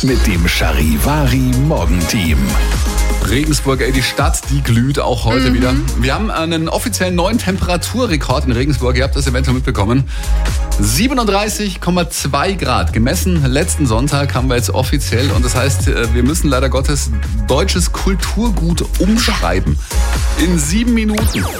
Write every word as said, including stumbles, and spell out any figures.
mit dem Charivari Morgenteam. Regensburg, ey, die Stadt, die glüht auch heute mhm. wieder. Wir haben einen offiziellen neuen Temperaturrekord in Regensburg. Ihr habt das eventuell mitbekommen. siebenunddreißig Komma zwei Grad. Gemessen letzten Sonntag haben wir jetzt offiziell. Und das heißt, wir müssen leider Gottes deutsches Kulturgut umschreiben. In sieben Minuten.